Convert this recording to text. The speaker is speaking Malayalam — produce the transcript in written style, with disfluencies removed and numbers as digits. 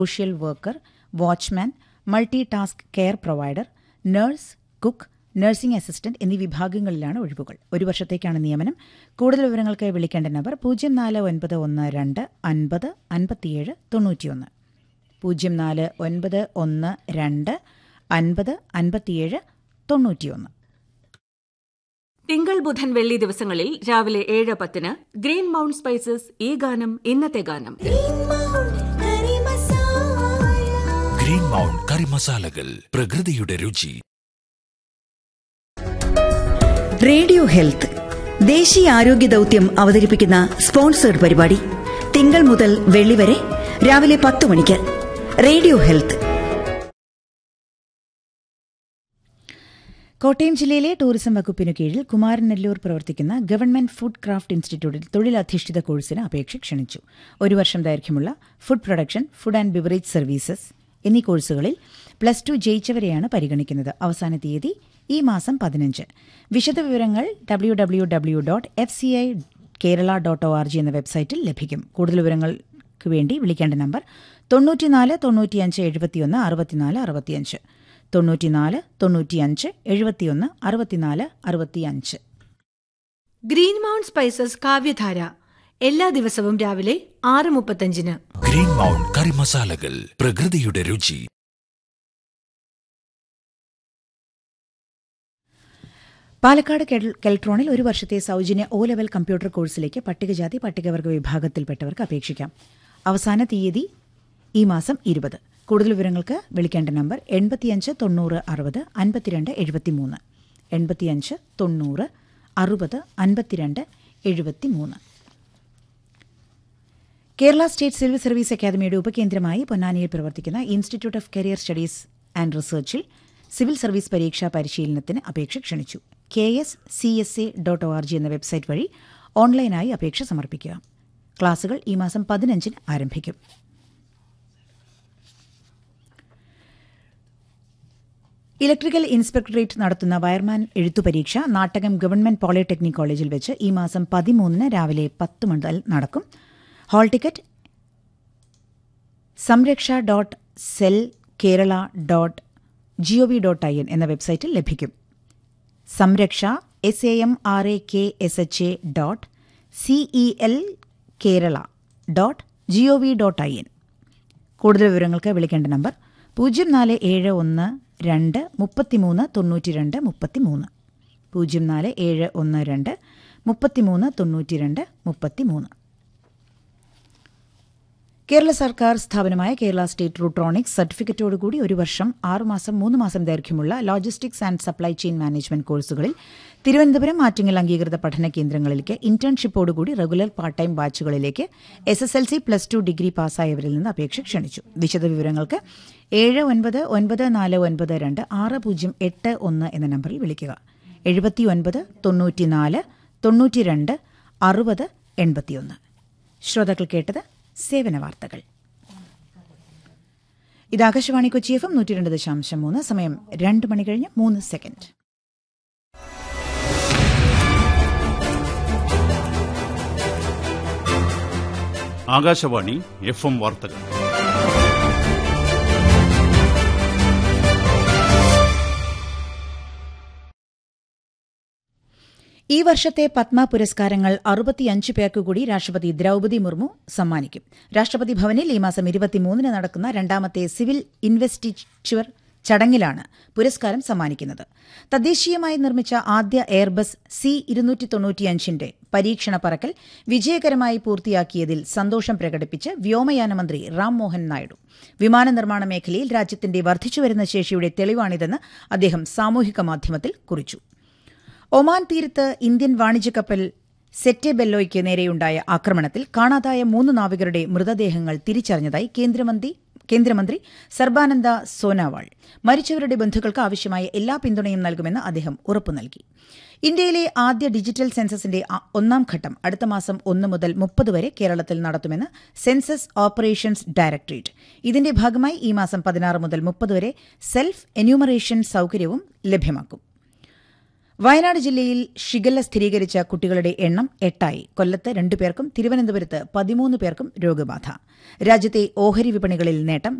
Social worker, watchman, multi task care provider, nurse, cook, nursing assistant എന്നീ വിഭാഗങ്ങളിലാണ് ഒഴിവുകൾ. ഒരു വർഷത്തേക്കാണ് നിയമനം. കൂടുതൽ വിവരങ്ങൾക്ക് വിളിക്കേണ്ട നമ്പർ 0491 50 57 91 0491 50 57 91. തിങ്കൾ, ബുധൻ, വെള്ളി ദിവസങ്ങളിൽ രാവിലെ 7:10 ഗ്രീൻ മൗണ്ട് സ്പൈസസ് ഈ ഗാനം ഇന്നത്തെ ഗാനം. ഗ്രീൻ മൗണ്ട് കറി മസാലകൾ, പ്രകൃതിയുടെ രുചി. റേഡിയോ ഹെൽത്ത് ദേശീയ ആരോഗ്യ ദൌത്യം അവതരിപ്പിക്കുന്ന സ്പോൺസേഡ് പരിപാടി തിങ്കൾ മുതൽ വെള്ളി വരെ രാവിലെ 10 മണിക്ക്. Radio health. കോട്ടയം ജില്ലയിലെ ടൂറിസം വകുപ്പിനു കീഴിൽ കുമാരനെല്ലൂർ പ്രവർത്തിക്കുന്ന ഗവൺമെന്റ് ഫുഡ് ക്രാഫ്റ്റ് ഇൻസ്റ്റിറ്റ്യൂട്ടിൽ തൊഴിലധിഷ്ഠിത കോഴ്സിന് അപേക്ഷ ക്ഷണിച്ചു. ഒരു വർഷം ദൈർഘ്യമുള്ള food production, food and beverage services എന്നീ കോഴ്സുകളിൽ +2 ജയിച്ചവരെയാണ് പരിഗണിക്കുന്നത്. അവസാന തീയതി ഈ മാസം 15. വിശദവിവരങ്ങൾ www.fci.kerala.org എന്ന വെബ്സൈറ്റിൽ ലഭിക്കും. കൂടുതൽ വിവരങ്ങൾക്ക് വേണ്ടി വിളിക്കേണ്ട നമ്പർ 94 95 71 64 65 94 95 71 64 65. ഗ്രീൻ മൗണ്ട് സ്പൈസസ് കാവ്യധാര എല്ലാ ദിവസവും രാവിലെ 6:35. ഗ്രീൻ മൗണ്ട് കറി മസാലകൾ, പ്രകൃതിയുടെ രുചി. പാലക്കാട് കെൽട്രോണിൽ ഒരു വർഷത്തെ സൗജന്യ O-ലെവൽ കമ്പ്യൂട്ടർ കോഴ്സിലേക്ക് പട്ടികജാതി പട്ടികവർഗ വിഭാഗത്തിൽപ്പെട്ടവർക്ക് അപേക്ഷിക്കാം. അവസാന തീയതി ഈ മാസം 20. കൂടുതൽ വിവരങ്ങൾക്ക് വിളിക്കേണ്ട number 85 90 60 52 73 85 90 60 52 73. Kerala state civil service അക്കാദമിയുടെ ഉപകേന്ദ്രമായി പൊന്നാനിയിൽ പ്രവർത്തിക്കുന്ന institute of career studies and റിസർച്ചിൽ civil service പരീക്ഷാ പരിശീലനത്തിന് അപേക്ഷ ക്ഷണിച്ചു. KSCSA.org എന്ന വെബ്സൈറ്റ് വഴി ഓൺലൈനായി അപേക്ഷ സമർപ്പിക്കുക. ക്ലാസുകൾ ഈ മാസം 15 ആരംഭിക്കും. ഇലക്ട്രിക്കൽ ഇൻസ്പെക്ടറേറ്റ് നടത്തുന്ന വയർമാൻ എഴുത്തുപരീക്ഷ നാട്ടകം ഗവൺമെന്റ് പോളിടെക്നിക് കോളേജിൽ വെച്ച് ഈ മാസം 13 രാവിലെ 10 മുതൽ നടക്കും. ഹാൾ ടിക്കറ്റ് samraksha.selkerala.gov.in എന്ന വെബ്സൈറ്റിൽ ലഭിക്കും. സംരക്ഷ samraksha.celkerala.gov.in. കൂടുതൽ വിവരങ്ങൾക്ക് വിളിക്കേണ്ട നമ്പർ 0471 2 33 92 33 0471 2 33 92 33. കേരള സർക്കാർ സ്ഥാപനമായ കേരള സ്റ്റേറ്റ് റൂട്രോണിക്സ് സർട്ടിഫിക്കറ്റോടുകൂടി ഒരു വർഷം 6 മാസം 3 മാസം ദൈർഘ്യമുള്ള logistics and supply chain management കോഴ്സുകളിൽ തിരുവനന്തപുരം, ആറ്റിങ്ങൽ അംഗീകൃത പഠന കേന്ദ്രങ്ങളിലേക്ക് ഇന്റേൺഷിപ്പോടുകൂടി regular part time ബാച്ചുകളിലേക്ക് SSLC +2 degree പാസ്സായവരിൽ നിന്ന് അപേക്ഷ ക്ഷണിച്ചു. വിശദവിവരങ്ങൾക്ക് 799492 6081 എന്ന നമ്പറിൽ വിളിക്കുക. 79 94 92 60 81. ശ്രോതാക്കൾ കേട്ടത് സേവന വാർത്തകൾ. ഇത് ആകാശവാണി കൊച്ചി FM 102.3. സമയം 2:03. ആകാശവാണി FM വാർത്തകൾ. ഈ വർഷത്തെ പത്മ പുരസ്കാരങ്ങൾ 65 പേർക്ക് കൂടി രാഷ്ട്രപതി ദ്രൌപദി മുർമു സമ്മാനിക്കും. രാഷ്ട്രപതി ഭവനിൽ ഈ മാസം 23 നടക്കുന്ന രണ്ടാമത്തെ സിവിൽ ഇൻവെസ്റ്റിച്വർ ചടങ്ങിലാണ് പുരസ്കാരം സമ്മാനിക്കുന്നത്. തദ്ദേശീയമായി നിർമ്മിച്ച ആദ്യ എയർബസ് C295ന്റെ പരീക്ഷണ പറക്കൽ വിജയകരമായി പൂർത്തിയാക്കിയതിൽ സന്തോഷം പ്രകടിപ്പിച്ച് വ്യോമയാന മന്ത്രി റാം മോഹൻ നായിഡു. വിമാന നിർമ്മാണ മേഖലയിൽ രാജ്യത്തിന്റെ വർദ്ധിച്ചുവരുന്ന ശേഷിയുടെ തെളിവാണിതെന്ന് അദ്ദേഹം സാമൂഹിക മാധ്യമത്തിൽ കുറിച്ചു. ഒമാൻ തീരത്ത് ഇന്ത്യൻ വാണിജ്യ കപ്പൽ സെറ്റെ ബെല്ലോയ്ക്ക് നേരെയുണ്ടായ ആക്രമണത്തിൽ കാണാതായ 3 നാവികരുടെ മൃതദേഹങ്ങൾ തിരിച്ചറിഞ്ഞതായി കേന്ദ്രമന്ത്രി സർബാനന്ദ സോനോവാൾ. മരിച്ചവരുടെ ബന്ധുക്കൾക്ക് ആവശ്യമായ എല്ലാ പിന്തുണയും നൽകുമെന്ന് അദ്ദേഹം ഉറപ്പു നൽകി. ഇന്ത്യയിലെ ആദ്യ ഡിജിറ്റൽ സെൻസസിന്റെ 1ാം ഘട്ടം അടുത്ത മാസം 1 മുതൽ 30 വരെ കേരളത്തിൽ നടത്തുമെന്ന് സെൻസസ് ഓപ്പറേഷൻസ് ഡയറക്ടറേറ്റ്. ഇതിന്റെ ഭാഗമായി ഈ മാസം 16 മുതൽ 30 വരെ സെൽഫ് എന്യൂമറേഷൻ സൌകര്യവും ലഭ്യമാക്കും. വയനാട് ജില്ലയിൽ ഷിഗല്ല സ്ഥിരീകരിച്ച കുട്ടികളുടെ എണ്ണം 8 കൊല്ലത്ത് 2 പേർക്കും തിരുവനന്തപുരത്ത് 13 പേർക്കും രോഗബാധ. രാജ്യത്തെ ഓഹരി വിപണികളിൽ നേട്ടം.